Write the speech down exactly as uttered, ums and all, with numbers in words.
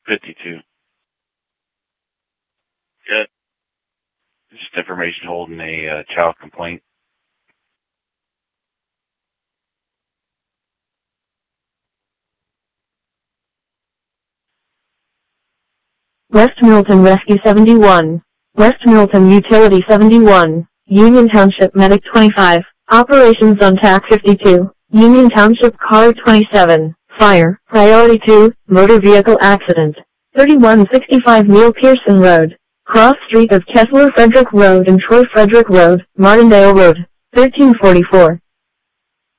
fifty-two. Good. Just information holding a uh, child complaint. West Milton Rescue seventy-one. West Milton Utility seventy-one. Union Township Medic twenty-five. Operations on T A C fifty-two. Union Township Car twenty-seven. Fire. Priority two. Motor vehicle accident. thirty-one sixty-five Neil Pearson Road. Cross Street of Kessler Frederick Road and Troy Frederick Road, Martindale Road. thirteen forty-four.